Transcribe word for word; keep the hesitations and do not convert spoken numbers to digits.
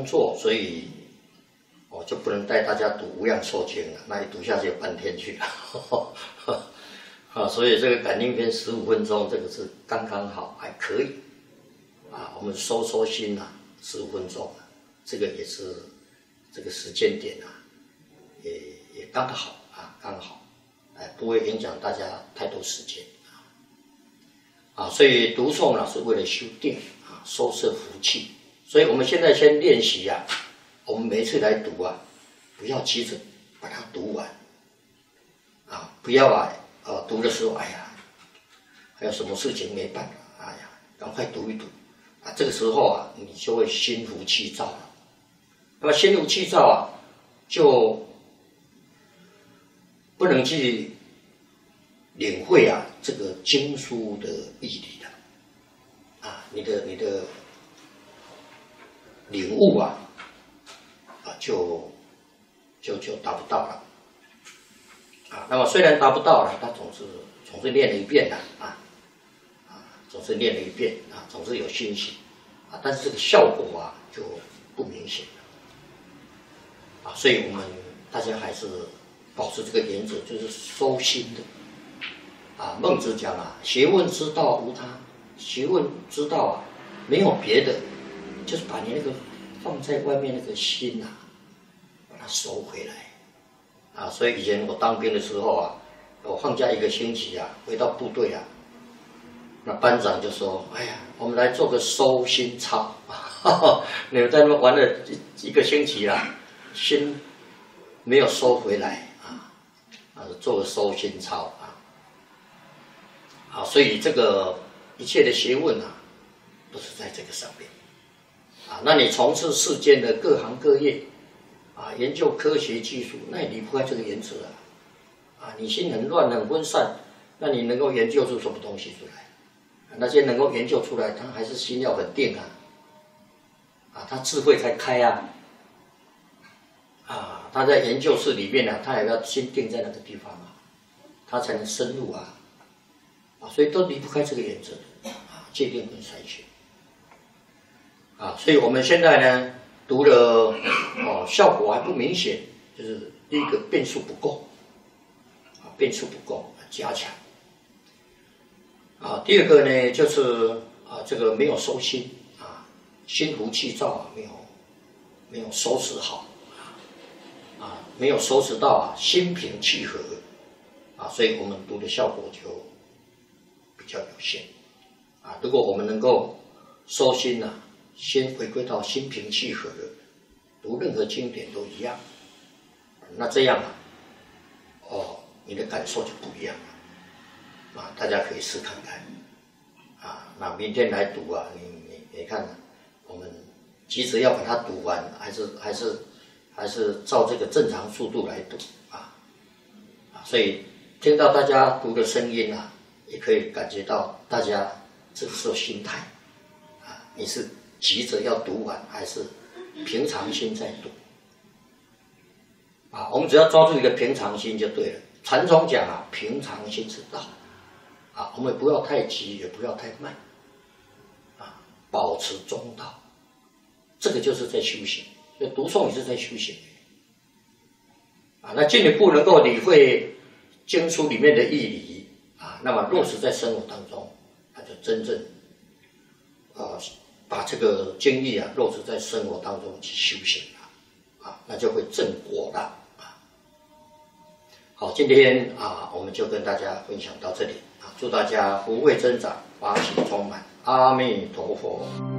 作，所以我就不能带大家读《无量寿经》了，那一读下去半天去了。啊，所以这个感应篇十五分钟，这个是刚刚好，还可以。啊，我们收收心啊，十五分钟，这个也是这个时间点啊，也也刚好啊，刚好，哎，不会影响大家太多时间啊。啊，所以读诵呢是为了修定啊，收摄福气。所以我们现在先练习啊，我们每一次来读啊，不要急着把它读完啊，不要啊，呃，读的时候，哎呀，还有什么事情没办法，哎呀，赶快读一读。啊，这个时候啊，你就会心浮气躁了。那么心浮气躁啊，就不能去领会啊这个经书的义理了。啊，你的你的领悟啊，啊就就就达不到了。啊，那么虽然达不到了，他总是总是念了一遍的啊。总是念了一遍啊，总是有欣喜啊，但是这个效果啊就不明显了啊，所以我们大家还是保持这个原则，就是收心的啊。孟子讲啊，学问之道无他，学问之道啊没有别的，就是把你那个放在外面那个心啊，把它收回来啊。所以以前我当兵的时候啊，我放假一个星期啊，回到部队啊。那班长就说：“哎呀，我们来做个收心操，你们在那玩了一个星期了，心没有收回来啊，啊，做个收心操啊，啊，所以这个一切的学问啊，都是在这个上面啊。那你从事世间的各行各业啊，研究科学技术，那也离不开这个原则啊。啊，你心很乱很分散，那你能够研究出什么东西出来？”那些能够研究出来，他还是心要很定啊，啊，他智慧才开啊，啊，他在研究室里面呢，他也要心定在那个地方啊，他才能深入啊，啊，所以都离不开这个原则的啊，戒定跟筛选啊，所以我们现在呢读了哦，效果还不明显，就是第一个变数不够，啊，变数不够，加强。啊，第二个呢，就是啊，这个没有收心啊，心浮气躁啊，没有没有收拾好啊，啊，没有收拾到啊，心平气和啊，所以我们读的效果就比较有限啊。如果我们能够收心啊，先回归到心平气和的，读任何经典都一样，那这样啊，哦，你的感受就不一样了。啊，大家可以试看看，啊，那明天来读啊，你你你看，我们急着要把它读完，还是还是还是照这个正常速度来读啊，啊，所以听到大家读的声音啊，也可以感觉到大家这个时候心态，啊，你是急着要读完，还是平常心在读？啊，我们只要抓住一个平常心就对了。禅宗讲啊，平常心是道。啊，我们不要太急，也不要太慢，啊，保持中道，这个就是在修行。所以读诵也是在修行。啊，那进一步能够理会经书里面的义理啊，那么落实在生活当中，那就真正，呃，把这个经义啊落实在生活当中去修行了，啊，那就会正果了。啊，好，今天啊，我们就跟大家分享到这里。祝大家福慧增长，法喜充满，阿弥陀佛。